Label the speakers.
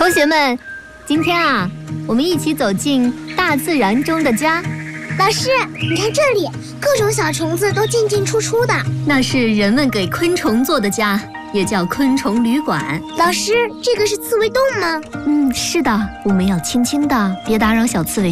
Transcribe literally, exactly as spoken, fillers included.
Speaker 1: 同学们，今天啊，我们一起走进大自然中的家。
Speaker 2: 老师，你看这里，各种小虫子都进进出出的。
Speaker 1: 那是人们给昆虫做的家，也叫昆虫旅馆。
Speaker 2: 老师，这个是刺猬洞吗？
Speaker 1: 嗯，是的，我们要轻轻的，别打扰小刺猬